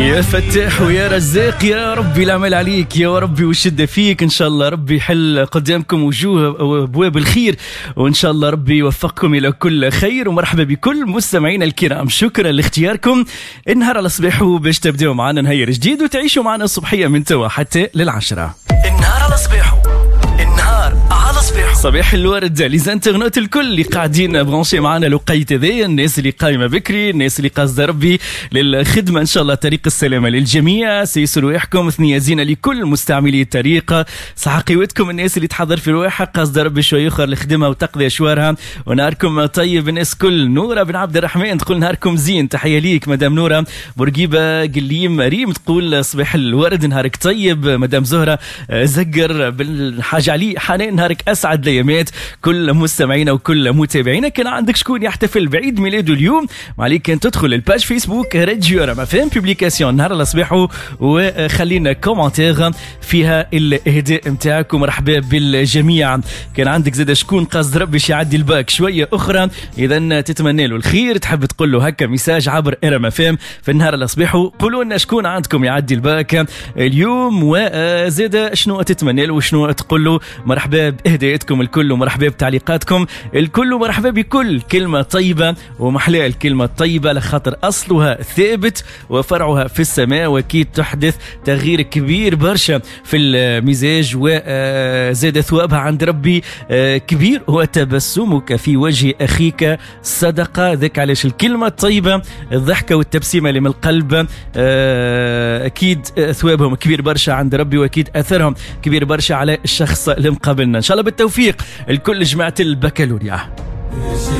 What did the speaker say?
يا فتاح ويا رزاق، يا ربي العمل عليك، يا ربي والشدة فيك. إن شاء الله ربي يحل قدامكم وجوه وابواب الخير، وإن شاء الله ربي يوفقكم إلى كل خير. ومرحبا بكل مستمعينا الكرام، شكرا لاختياركم النهار على الصباح باش تبدأوا معنا نهار جديد وتعيشوا معنا الصبحية من توا حتى للعشرة. النهار على الصباح، النهار على الصباح، صباح الورد ليزانترنوت الكل اللي قاعدين برونشي معنا لقيت ذي، الناس اللي قايمه بكري، الناس اللي قاصده ربي للخدمه ان شاء الله. طريق السلامه للجميع، سيسوا رواحكم ثنيه زينه لكل مستعملي الطريق، صح قوتكم. الناس اللي تحضر في رواحها قاصده ربي شويه اخر الخدمه وتقضي اشوارها، ونهاركم طيب. الناس كل نوره بن عبد الرحمن تقول نهاركم زين، تحيه ليك مدام نوره. بورقيبه قليم ريم تقول صباح الورد نهارك طيب. مدام زهره زقر بالحاج علي حنان نهارك اسعد ليامات. كل مستمعينا وكل متابعينا، كان عندك شكون يحتفل بعيد ميلاده اليوم؟ ما عليك كان تدخل الباج فيسبوك راديو رما فهم بوبليكاسيون نهار الصباح، وخلينا كومنتير فيها الاهداء نتاعك. ومرحبا بالجميع. كان عندك زاد شكون قصد ربي يعدي الباك شويه اخرى، اذا تتمنى له الخير، تحب تقول له هكا ميساج عبر رما فهم في النهار الصباح، قولوا لنا شكون عندكم يعدي الباك اليوم، وزاد شنو تتمنى له وشنو تقول له. مرحبا بإهداءاتكم الكل، ومرحبا بتعليقاتكم الكل، ومرحبا بكل كلمة طيبة. ومحلى الكلمة الطيبة لخاطر أصلها ثابت وفرعها في السماء، وأكيد تحدث تغيير كبير برشا في المزاج، وزاد ثوابها عند ربي كبير. وتبسمك في وجه أخيك صدقة، ذاك علاش الكلمة الطيبة، الضحكة والتبسيمة اللي من القلب أكيد ثوابهم كبير برشا عند ربي، وأكيد أثرهم كبير برشا على الشخص اللي مقابلنا. إن شاء الله بالتوفيق الكل جماعة البكالوريا.